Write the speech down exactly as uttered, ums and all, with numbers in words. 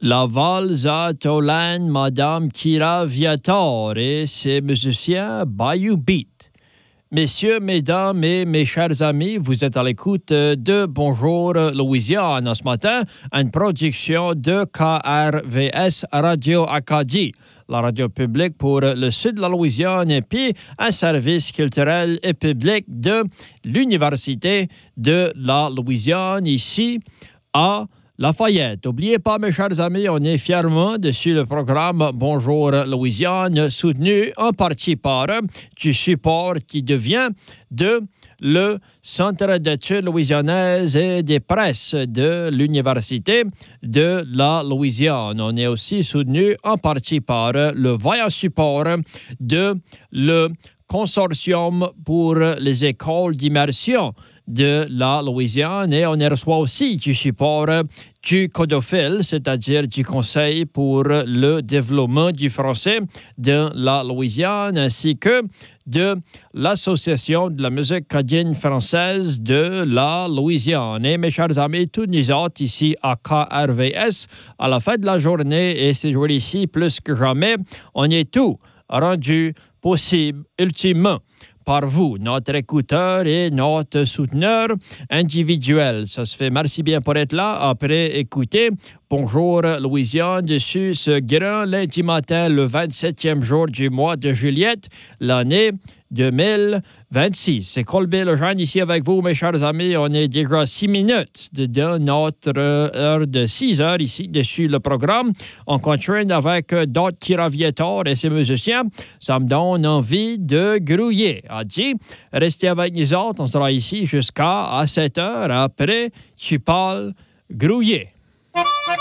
La valse à Tolan, Madame Kira Viator et ses musiciens Bayou Beat. Messieurs, mesdames et mes chers amis, vous êtes à l'écoute de Bonjour Louisiane ce matin, une production de K R V S Radio Acadie, la radio publique pour le sud de la Louisiane et puis un service culturel et public de l'Université de la Louisiane ici à Lafayette. N'oubliez pas, mes chers amis, on est fièrement dessus le programme Bonjour Louisiane, soutenu en partie par du support qui devient de le Centre d'études louisianaises et des presses de l'Université de la Louisiane. On est aussi soutenu en partie par le vaillant support de le Consortium pour les écoles d'immersion de la Louisiane et on y reçoit aussi du support du CODOFIL, c'est-à-dire du Conseil pour le développement du français de la Louisiane, ainsi que de l'Association de la musique acadienne française de la Louisiane. Et mes chers amis, tous nous autres ici à K R V S, à la fin de la journée, et ces jours ici, plus que jamais, on est tout rendu possible, ultimement, par vous, notre écouteur et notre souteneur individuel. Ça se fait. Merci bien pour être là. Après, écoutez, Bonjour Louisiane, dessus ce grand lundi matin, le vingt-septième jour du mois de juillet, l'année deux mille vingt-six. C'est Colby Lejeune ici avec vous, mes chers amis. On est déjà six minutes de notre heure de six heures ici dessus le programme. On continue avec Dot Kiraviator et ses musiciens. Ça me donne envie de grouiller. A dit, restez avec nous autres. On sera ici jusqu'à sept heures. Après, tu parles grouiller.